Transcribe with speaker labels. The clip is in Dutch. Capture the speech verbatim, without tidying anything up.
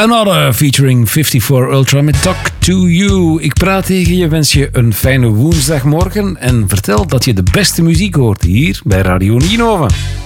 Speaker 1: Another featuring vijfenvijftig Ultra met Talk to You. Ik praat tegen je, wens je een fijne woensdagmorgen en vertel dat je de beste muziek hoort hier bij Radio Nienhoven.